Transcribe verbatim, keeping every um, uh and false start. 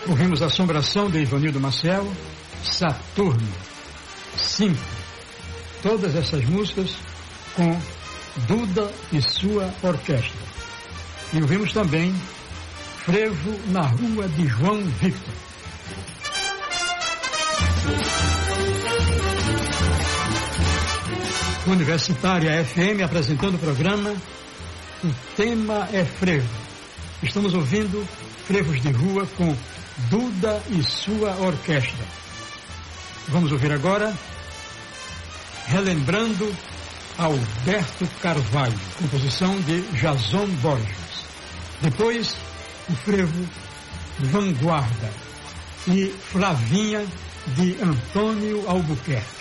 Ouvimos Assombração de Ivanildo Maciel, Saturno, cinco. Todas essas músicas com Duda e sua orquestra. E ouvimos também Frevo na Rua de João Victor. Universitária F M apresentando o programa O Tema é Frevo. Estamos ouvindo Frevos de Rua com Duda e sua orquestra. Vamos ouvir agora Relembrando Alberto Carvalho, composição de Jason Borges. Depois, o frevo Vanguarda e Flavinha de Antônio Albuquerque.